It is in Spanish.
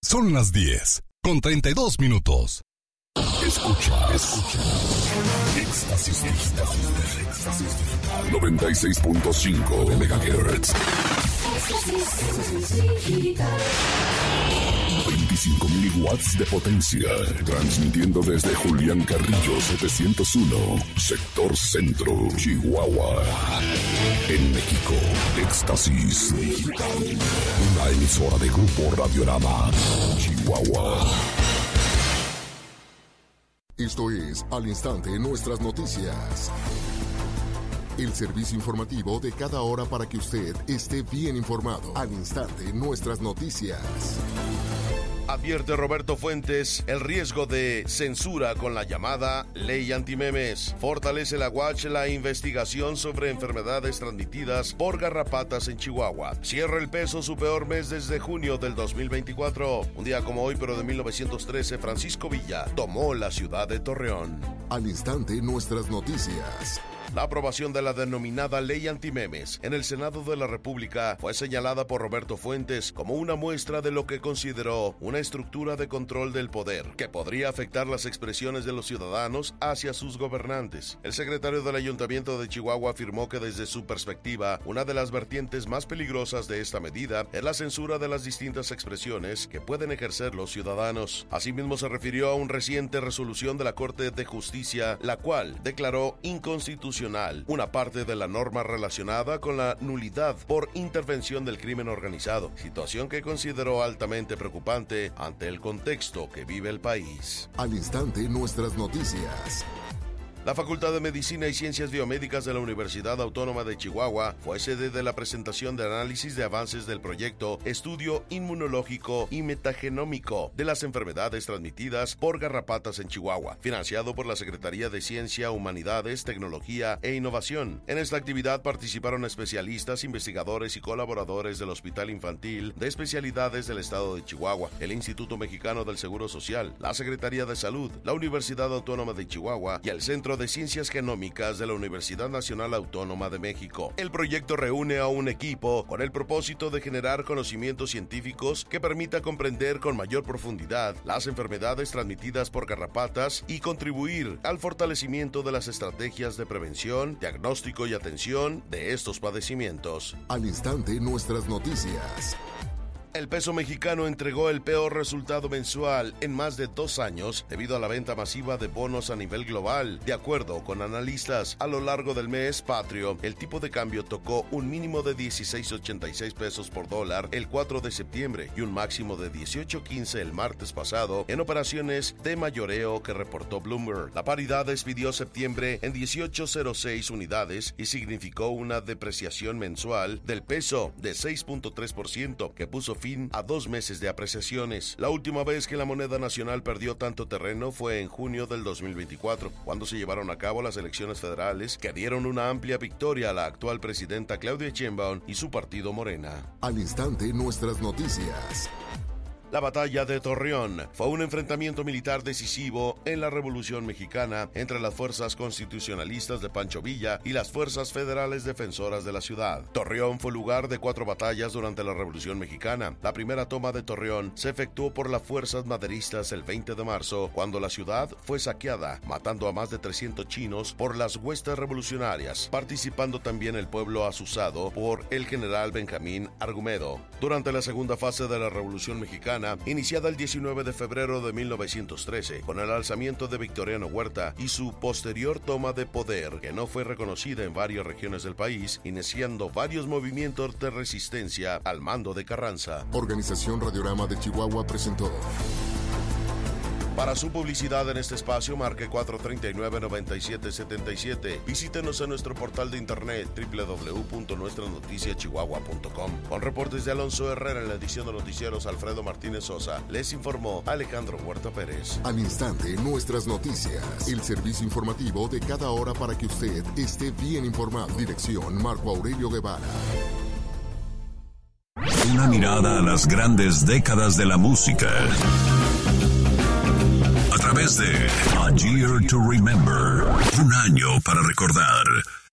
Son las 10:32. Escucha. Éxtasis Digital. 96.5 de MHz. 25,000 watts de potencia. Transmitiendo desde Julián Carrillo 701, sector centro, Chihuahua. En México, Éxtasis Digital. Una emisora de Grupo Radiorama, Chihuahua. Esto es Al Instante Nuestras Noticias. El servicio informativo de cada hora para que usted esté bien informado. Al Instante Nuestras Noticias. Advierte Roberto Fuentes el riesgo de censura con la llamada Ley Antimemes. Fortalece la UACH la investigación sobre enfermedades transmitidas por garrapatas en Chihuahua. Cierra El Peso su peor mes desde junio del 2024. Un día como hoy, pero de 1913, Francisco Villa tomó la ciudad de Torreón. Al Instante Nuestras Noticias. La aprobación de la denominada Ley Antimemes en el Senado de la República fue señalada por Roberto Fuentes como una muestra de lo que consideró una estructura de control del poder que podría afectar las expresiones de los ciudadanos hacia sus gobernantes. El secretario del Ayuntamiento de Chihuahua afirmó que desde su perspectiva, una de las vertientes más peligrosas de esta medida es la censura de las distintas expresiones que pueden ejercer los ciudadanos. Asimismo, se refirió a una reciente resolución de la Corte de Justicia, la cual declaró inconstitucional una parte de la norma relacionada con la nulidad por intervención del crimen organizado, situación que consideró altamente preocupante ante el contexto que vive el país. Al Instante Nuestras Noticias. La Facultad de Medicina y Ciencias Biomédicas de la Universidad Autónoma de Chihuahua fue sede de la presentación de análisis de avances del proyecto Estudio Inmunológico y Metagenómico de las enfermedades transmitidas por garrapatas en Chihuahua, financiado por la Secretaría de Ciencia, Humanidades, Tecnología e Innovación. En esta actividad participaron especialistas, investigadores y colaboradores del Hospital Infantil de Especialidades del Estado de Chihuahua, el Instituto Mexicano del Seguro Social, la Secretaría de Salud, la Universidad Autónoma de Chihuahua y el Centro de Ciencias Genómicas de la Universidad Nacional Autónoma de México. El proyecto reúne a un equipo con el propósito de generar conocimientos científicos que permita comprender con mayor profundidad las enfermedades transmitidas por garrapatas y contribuir al fortalecimiento de las estrategias de prevención, diagnóstico y atención de estos padecimientos. Al Instante Nuestras Noticias. El peso mexicano entregó el peor resultado mensual en más de 2 años debido a la venta masiva de bonos a nivel global. De acuerdo con analistas, a lo largo del mes patrio, el tipo de cambio tocó un mínimo de 16.86 pesos por dólar el 4 de septiembre y un máximo de 18.15 el martes pasado en operaciones de mayoreo que reportó Bloomberg. La paridad despidió septiembre en 18.06 unidades y significó una depreciación mensual del peso de 6.3% que puso fin a 2 meses de apreciaciones. La última vez que la moneda nacional perdió tanto terreno fue en junio del 2024, cuando se llevaron a cabo las elecciones federales que dieron una amplia victoria a la actual presidenta Claudia Sheinbaum y su partido Morena. Al Instante Nuestras Noticias. La batalla de Torreón fue un enfrentamiento militar decisivo en la Revolución Mexicana entre las fuerzas constitucionalistas de Pancho Villa y las fuerzas federales defensoras de la ciudad. Torreón fue lugar de 4 batallas durante la Revolución Mexicana. La primera toma de Torreón se efectuó por las fuerzas maderistas el 20 de marzo, cuando la ciudad fue saqueada, matando a más de 300 chinos por las huestes revolucionarias, participando también el pueblo asusado por el general Benjamín Argumedo. Durante la segunda fase de la Revolución Mexicana, iniciada el 19 de febrero de 1913, con el alzamiento de Victoriano Huerta y su posterior toma de poder, que no fue reconocida en varias regiones del país, iniciando varios movimientos de resistencia al mando de Carranza. Organización Radiorama de Chihuahua presentó. Para su publicidad en este espacio, marque 439-9777. Visítenos en nuestro portal de internet www.nuestranoticiaschihuahua.com. Con reportes de Alonso Herrera en la edición de noticieros Alfredo Martínez Sosa, les informó Alejandro Huerta Pérez. Al Instante Nuestras Noticias. El servicio informativo de cada hora para que usted esté bien informado. Dirección Marco Aurelio Guevara. Una mirada a las grandes décadas de la música. A través de A Year to Remember, un año para recordar,